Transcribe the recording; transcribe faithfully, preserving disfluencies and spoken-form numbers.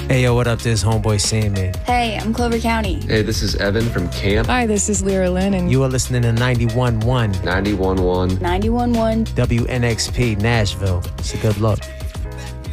Hey, yo, what up? This is Homeboy Sandman. Hey, I'm Clover County. Hey, this is Evan from Camp. Hi, this is Lyra Lynn, and You are listening to ninety-one point one ninety-one point one ninety-one point one W N X P Nashville. So good luck.